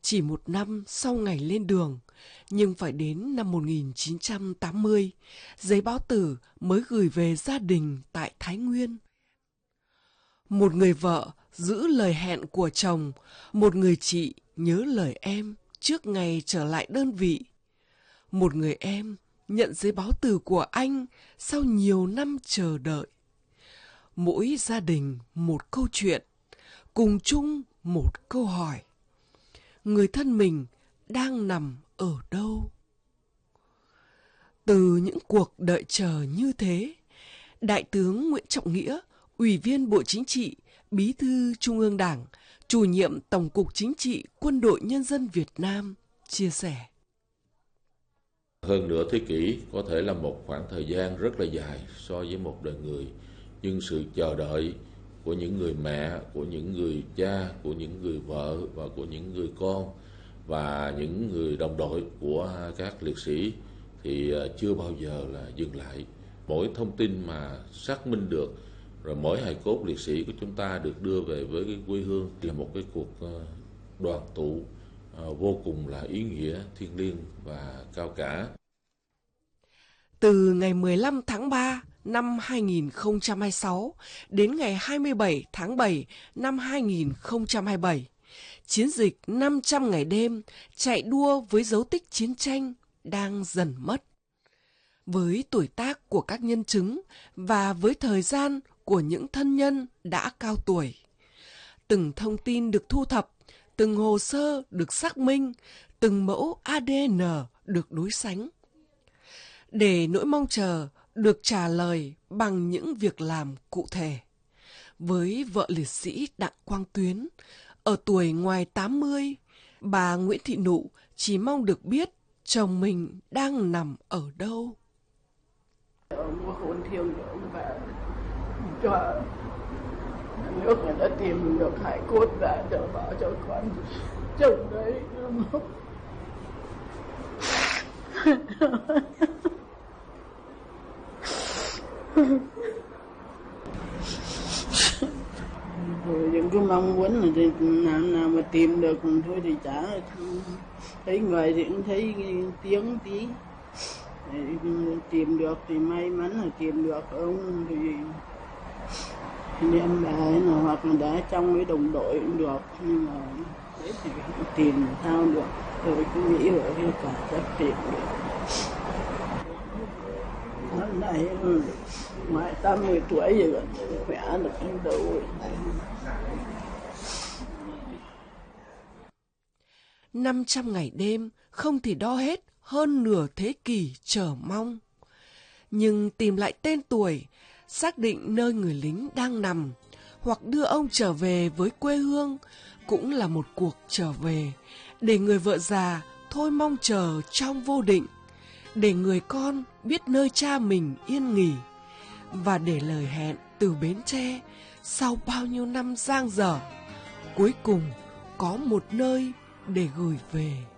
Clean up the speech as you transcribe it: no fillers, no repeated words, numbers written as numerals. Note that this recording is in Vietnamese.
Chỉ một năm sau ngày lên đường, nhưng phải đến năm 1980, giấy báo tử mới gửi về gia đình tại Thái Nguyên. Một người vợ giữ lời hẹn của chồng, một người chị nhớ lời em trước ngày trở lại đơn vị. Một người em nhận giấy báo tử của anh sau nhiều năm chờ đợi. Mỗi gia đình một câu chuyện, cùng chung một câu hỏi. Người thân mình đang nằm ở đâu? Từ những cuộc đợi chờ như thế, Đại tướng Nguyễn Trọng Nghĩa, Ủy viên Bộ Chính trị, Bí thư Trung ương Đảng, Chủ nhiệm Tổng cục Chính trị Quân đội Nhân dân Việt Nam chia sẻ. Hơn nửa thế kỷ có thể là một khoảng thời gian rất là dài so với một đời người, nhưng sự chờ đợi của những người mẹ, của những người cha, của những người vợ và của những người con và những người đồng đội của các liệt sĩ thì chưa bao giờ là dừng lại. Mỗi thông tin mà xác minh được, rồi mỗi hài cốt liệt sĩ của chúng ta được đưa về với cái quê hương là một cái cuộc đoàn tụ vô cùng là ý nghĩa, thiêng liêng và cao cả. Từ ngày 15 tháng 3 năm 2026 đến ngày 27 tháng 7 năm 2027, chiến dịch 500 ngày đêm chạy đua với dấu tích chiến tranh đang dần mất. Với tuổi tác của các nhân chứng và với thời gian của những thân nhân đã cao tuổi, từng thông tin được thu thập, từng hồ sơ được xác minh, từng mẫu ADN được đối sánh. Để nỗi mong chờ được trả lời bằng những việc làm cụ thể. Với vợ liệt sĩ Đặng Quang Tuyến, ở tuổi ngoài 80, bà Nguyễn Thị Nụ chỉ mong được biết chồng mình đang nằm ở đâu. Hồn thiêng của ông bà cho nước người ta tìm được hải cốt ra cho bảo cho con chồng đấy. Rồi những cái mong muốn là thì nào mà tìm được thôi thì chả thấy người thì cũng thấy tiếng tí. Tìm được thì may mắn là tìm được, ông thì em bà ấy là hoặc là đã trong với đồng đội cũng được, nhưng mà đấy thì tìm sao được. Tôi cứ nghĩ rồi thì cả chắc tìm được. Năm nay ngoài 80 tuổi rồi, khỏe được đến đâu rồi. 500 ngày đêm không thể đo hết hơn nửa thế kỷ chờ mong. Nhưng tìm lại tên tuổi, xác định nơi người lính đang nằm, hoặc đưa ông trở về với quê hương cũng là một cuộc trở về, để người vợ già thôi mong chờ trong vô định, để người con biết nơi cha mình yên nghỉ, và để lời hẹn từ Bến Tre sau bao nhiêu năm dang dở, cuối cùng có một nơi để gửi về.